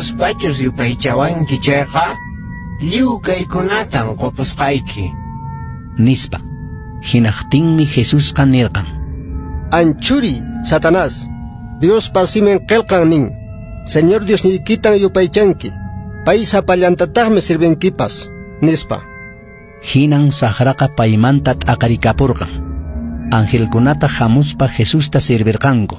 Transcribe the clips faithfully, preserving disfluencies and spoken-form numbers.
Dios pachos yupaychawanki chayqa liu kaykunatan qupusqayki nispa. Hinaqtinmi Jesusqa nirqan: Anchuri, Satanás, Dios pasimen qelqan nin, Señor Dios nikitan yupaychanki, pay sapallantataqmi sirvenkipas, nispa. Hinan saqraqa paymanta t'aqarikapurqan. Angelkunata hamuspa Jesusta sirvirqanku.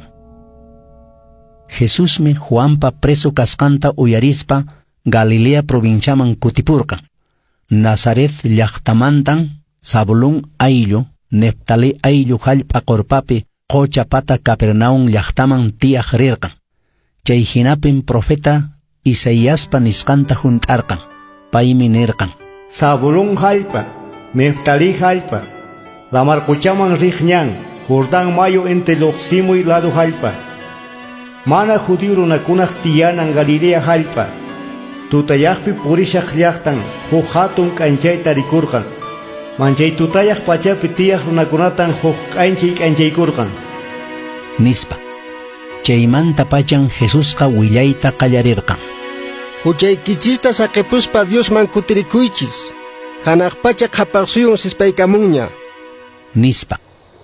Jesusmi Juanpa preso kasqanta uyarispa Galilea provinciaman kutipurqan. Nazaret llaqtamantan Zabulón ayllu, Neftali ayllu hallp'a qurpapi qochapata Capernaum llaqtaman tiyaq rirqan. Chay hinapin profeta Isaíaspa nisqanta junt'arqan. Paymi nirqan: Zabulón hallp'a, Neftali hallp'a, Lamarquchaman riqñan, Jordán mayo ente Loqsimuy lado hallp'a. Mana judío runakunaq tiyanan Galilea hallp'a. Tutayaqpi purishaq llaqtan, huk hatun k'anchayta rikurqan. Manchay tutayaq pachapi tiyaq runakunatan huk k'anchay k'anchaykurqan. Nispa. Chaymanta pachan Jesusqa willayta qallarirqan. Huchaykichista saqipuspa Diosman kutirikuychis, hanaq pacha qhapaqsuyun sispaykamunña. Nispa.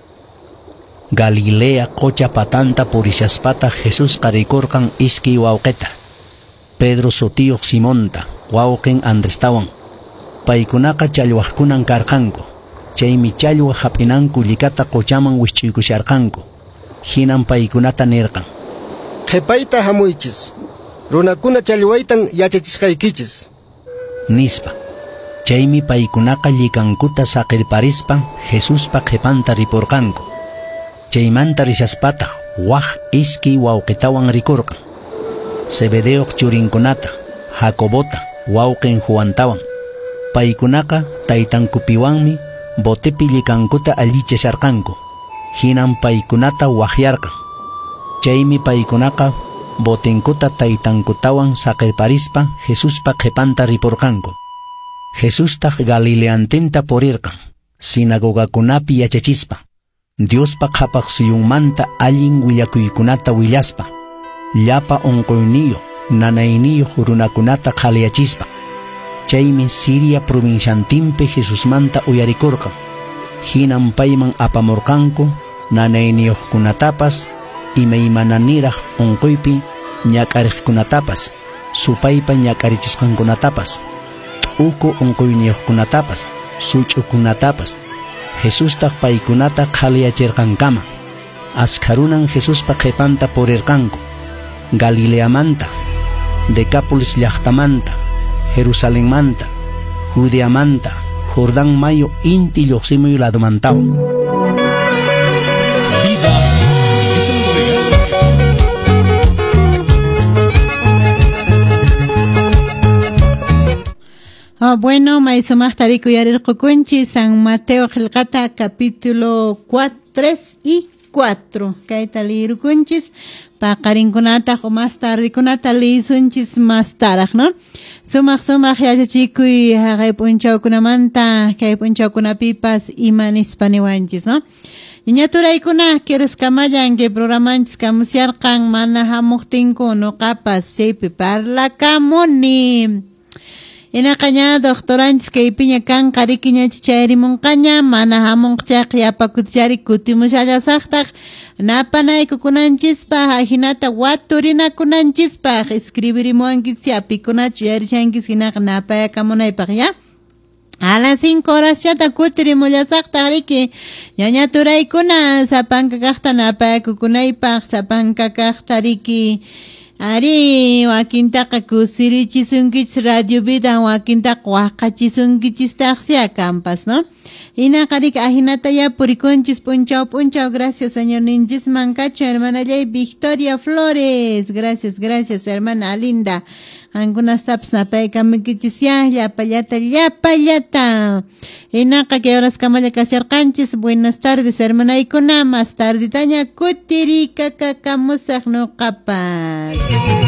Galilea qocha patanta purishaspata Jesusqa rikurqan iski wawqita. Pedro sutiyuq Simonta, wawqin Andrestawan. Paykunaqa challwaqkunan karqanku. Chaymi challwa hap'inanku llikata qochaman wischuykusharqanku. Hinan paykunata nirqan: Qhipayta hamuychis, runakuna challwaytan yachachisqaykichis. Nispa. Chaymi paykunaqa llikankuta saqirparispa Jesuspa qhipanta ripurqanku. Chaymanta rishaspataq waq iski wawqitawan rikurqan. Zebedeoq churinkunata, Jacobota, wawqin Juantawan. Paykunaqa taytankupiwanmi botepi llikankuta allichasharqanku. Hinan paykunata waqyarqan. Chaymi paykunaqa botinkuta taytankutawan saqirparispa Jesuspa qhipanta ripurqanku. Jesustaq Galileantinta purirqan, sinagogakunapi yachachispa, Diospa qhapaq suyunmanta allin willakuykunata willaspa, llapa unquyniyo, nanayniyo runakunata qhaliyachispa. Chaymi Siria provinciantinpi Jesusmanta uyarikurqan. Hinan payman apamurqanku nanayniyuqkunatapas, imaymananiraq unquypi ñak'ariqkunatapas, supaypa ñak'arichisqankunatapas, t'uku unquyniyuqkunatapas, such'ukunatapas. Jesustaq paykunata qhaliyachirqankama. Askharunan Jesuspa qhipanta purirqanku. Galileamanta, Decápolis llaqtamanta, Jerusalenmanta, Judeamanta, Jordán mayo inti lluqsimuy ladomantawan. Vida es el regalo. Ah, bueno, maisomaj tariku yarir kukunchi San Mateo Gilgata capítulo cuatro, tres y cuatro. Kaitali rukunchis pa karinkunata o más tarde kunata li sunchis más taraj, ¿no? Sumaj sumaj yachachikuy haqay punchaw kunamanta, kay punchaw kunapipas imanis paniwanchis, ¿no? Ñaturaykuna quieres kamayan que programanchis kamusyarqan mana hamuqtinku no qapas seypi parla kamuni. Ina kanya doktoranchis kay piña kan qarikiña chichayrimunqaña mana hamunqchaq yapakutchari kutimushalllasaqtaq napanaykukunanchispa hinata waturinakunanchispa escribirimuankis yapikunachu yarishankis hinaqa napayakamunaypaq ya. A las cinco horas chata kutirimullasaqtaq riki ñañaturaykuna sapanka kaqta napayakukunaypaq sapanka kaqta riki. Ari wakintaqa kusirichisunkichis Radio Vida wakintaqa waqachisunkichis taqsia campas, ¿no? Hinaqarika ahinata ya purikunchis punchaw punchaw. Gracias señor ninchis mancacho hermana Ley Victoria Flores. Gracias, gracias hermana linda. Algunas taps napaykamikchis ya llapallata llapallata. Hinaqa que horas kamalla kasharqanchis. Buenas tardes hermana Ikuna. Más tarde taña kutirika kakamusaq nuqapas.